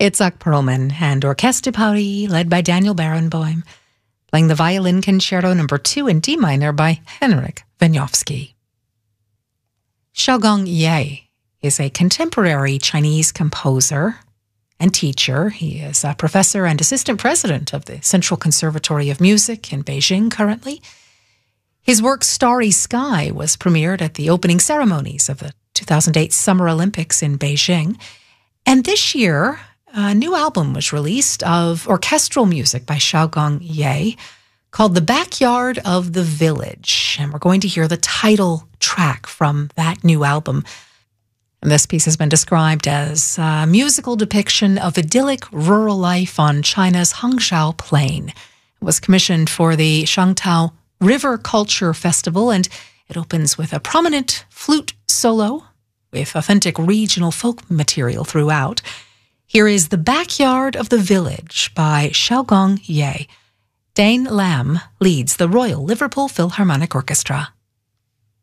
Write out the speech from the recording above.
Itzhak Perlman and Orchestre de Paris, led by Daniel Barenboim, playing the Violin Concerto No. 2 in D minor by Henryk Wieniawski. Xiaogong Ye is a contemporary Chinese composer and teacher. He is a professor and assistant president of the Central Conservatory of Music in Beijing currently. His work Starry Sky was premiered at the opening ceremonies of the 2008 Summer Olympics in Beijing. And this year, a new album was released of orchestral music by Xiaogong Ye called The Backyard of the Village. And we're going to hear the title track from that new album. And this piece has been described as a musical depiction of idyllic rural life on China's Hangzhou Plain. It was commissioned for the Shangtao River Culture Festival, and it opens with a prominent flute solo with authentic regional folk material throughout. Here is The Backyard of the Village by Xiaogong Ye. Dane Lam leads the Royal Liverpool Philharmonic Orchestra.